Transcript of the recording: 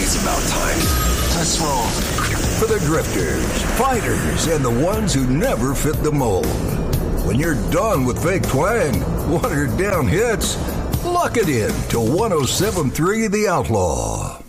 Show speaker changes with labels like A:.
A: It's about time. Let's roll.
B: For the drifters, fighters, and the ones who never fit the mold. When you're done with fake twang, watered down hits, lock it in to 107.3 The Outlaw.